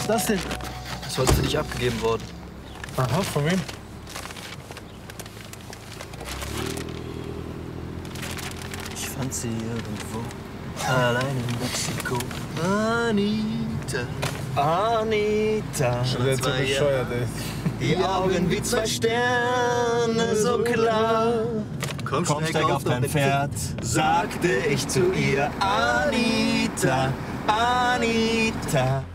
ist das denn? Das ist heute für dich abgegeben worden. Aha, von wem? Ich fand sie irgendwo, allein in Mexiko. Anita. Anita. Der ist so bescheuert, ey. Die Augen wie zwei Sterne, so klar. Komm, steig auf dein Pferd, sagte ich zu ihr. Anita, Anita.